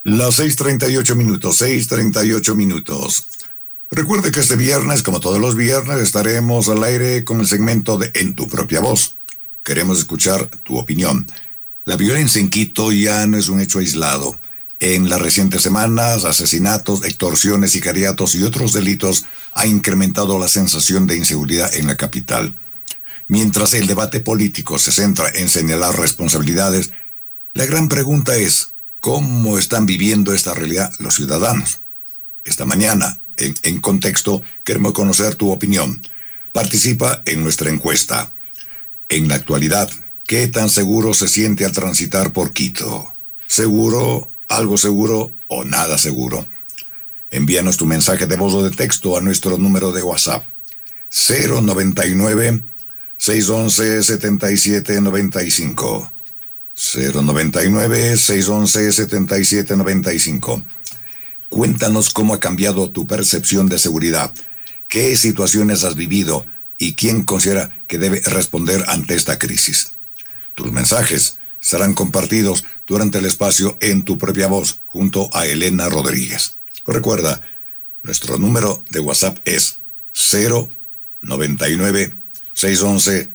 Las 6:38 minutos, 6:38 minutos. Recuerde que este viernes, como todos los viernes, estaremos al aire con el segmento de En tu propia voz. Queremos escuchar tu opinión. La violencia en Quito ya no es un hecho aislado. En las recientes semanas, asesinatos, extorsiones, sicariatos y otros delitos han incrementado la sensación de inseguridad en la capital. Mientras el debate político se centra en señalar responsabilidades, la gran pregunta es, ¿cómo están viviendo esta realidad los ciudadanos? Esta mañana, en Contexto, queremos conocer tu opinión. Participa en nuestra encuesta. En la actualidad, ¿qué tan seguro se siente al transitar por Quito? ¿Seguro, algo seguro o nada seguro? Envíanos tu mensaje de voz o de texto a nuestro número de WhatsApp 099 611 7795. 099 611 7795. Cuéntanos cómo ha cambiado tu percepción de seguridad, qué situaciones has vivido y quién considera que debe responder ante esta crisis. Tus mensajes serán compartidos durante el espacio En tu propia voz junto a Elena Rodríguez. Recuerda, nuestro número de WhatsApp es 099 611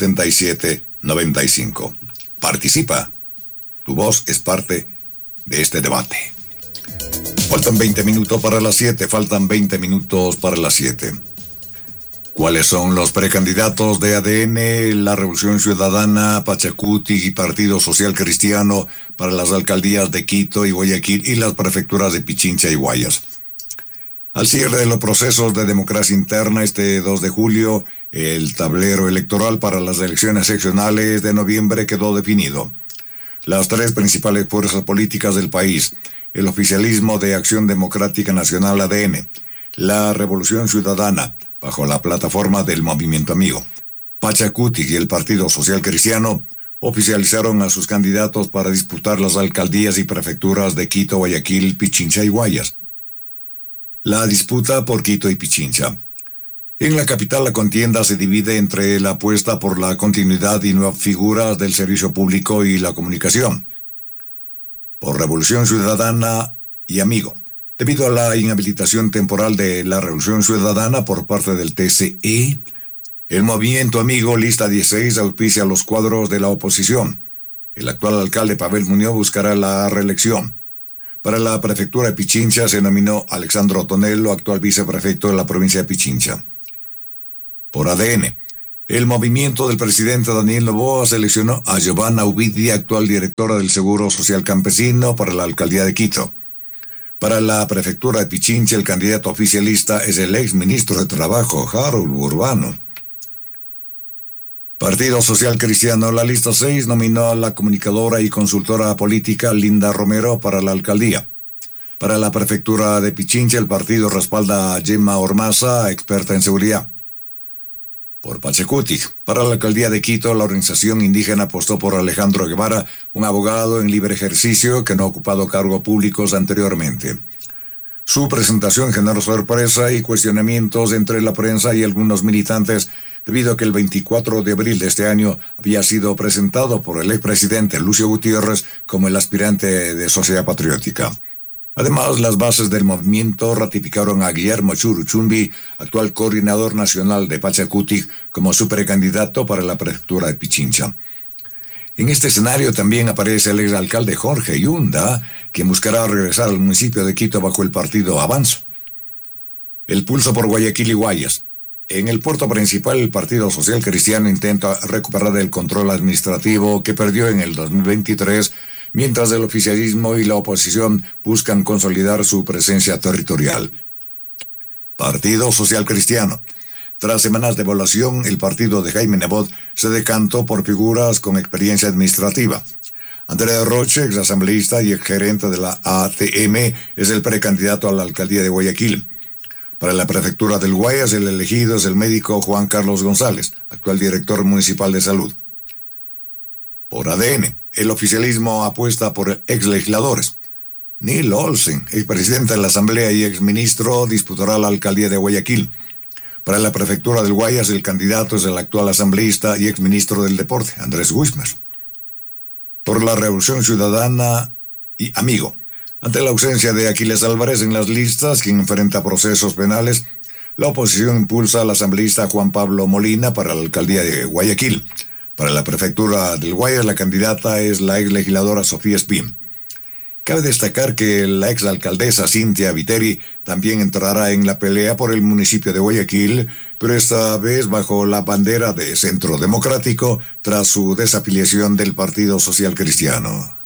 7795. Participa. Tu voz es parte de este debate. Faltan 20 minutos para las 7. Faltan 20 minutos para las 7. ¿Cuáles son los precandidatos de ADN, la Revolución Ciudadana, Pachacuti y Partido Social Cristiano para las alcaldías de Quito y Guayaquil y las prefecturas de Pichincha y Guayas? Al cierre de los procesos de democracia interna este 2 de julio, el tablero electoral para las elecciones seccionales de noviembre quedó definido. Las tres principales fuerzas políticas del país, el oficialismo de Acción Democrática Nacional ADN, la Revolución Ciudadana, bajo la plataforma del Movimiento Amigo, Pachacuti y el Partido Social Cristiano, oficializaron a sus candidatos para disputar las alcaldías y prefecturas de Quito, Guayaquil, Pichincha y Guayas. La disputa por Quito y Pichincha. En la capital la contienda se divide entre la apuesta por la continuidad y nuevas figuras del servicio público y la comunicación. Por Revolución Ciudadana y Amigo. Debido a la inhabilitación temporal de la Revolución Ciudadana por parte del TCE, el Movimiento Amigo Lista 16 auspicia los cuadros de la oposición. El actual alcalde Pavel Muñoz buscará la reelección. Para la prefectura de Pichincha se nominó Alexandro Tonello, actual viceprefecto de la provincia de Pichincha. Por ADN, el movimiento del presidente Daniel Noboa seleccionó a Giovanna Ubidia, actual directora del Seguro Social Campesino, para la alcaldía de Quito. Para la prefectura de Pichincha, el candidato oficialista es el ex ministro de Trabajo, Harold Urbano. Partido Social Cristiano, la lista 6 nominó a la comunicadora y consultora política Linda Romero para la alcaldía. Para la prefectura de Pichincha, el partido respalda a Gemma Ormaza, experta en seguridad. Por Pachacuti, para la alcaldía de Quito, la organización indígena apostó por Alejandro Guevara, un abogado en libre ejercicio que no ha ocupado cargos públicos anteriormente. Su presentación generó sorpresa y cuestionamientos entre la prensa y algunos militantes, debido a que el 24 de abril de este año había sido presentado por el expresidente Lucio Gutiérrez como el aspirante de Sociedad Patriótica. Además, las bases del movimiento ratificaron a Guillermo Churuchumbi, actual coordinador nacional de Pachacuti, como su precandidato para la prefectura de Pichincha. En este escenario también aparece el exalcalde Jorge Yunda, quien buscará regresar al municipio de Quito bajo el partido Avanza. El pulso por Guayaquil y Guayas. En el puerto principal, el Partido Social Cristiano intenta recuperar el control administrativo que perdió en el 2023, mientras el oficialismo y la oposición buscan consolidar su presencia territorial. Partido Social Cristiano. Tras semanas de evaluación, el partido de Jaime Nebot se decantó por figuras con experiencia administrativa. Andrea Roche, exasambleísta y exgerente de la ATM, es el precandidato a la alcaldía de Guayaquil. Para la prefectura del Guayas, el elegido es el médico Juan Carlos González, actual director municipal de salud. Por ADN, el oficialismo apuesta por exlegisladores. Neil Olsen, expresidente de la Asamblea y exministro, disputará la alcaldía de Guayaquil. Para la prefectura del Guayas, el candidato es el actual asambleísta y exministro del Deporte, Andrés Wismer. Por la Revolución Ciudadana y Amigo, Ante la ausencia de Aquiles Álvarez en las listas, quien enfrenta procesos penales, la oposición impulsa al asambleísta Juan Pablo Molina para la alcaldía de Guayaquil. Para la prefectura del Guayas, la candidata es la ex legisladora Sofía Espín. Cabe destacar que la exalcaldesa Cintia Viteri también entrará en la pelea por el municipio de Guayaquil, pero esta vez bajo la bandera de Centro Democrático tras su desafiliación del Partido Social Cristiano.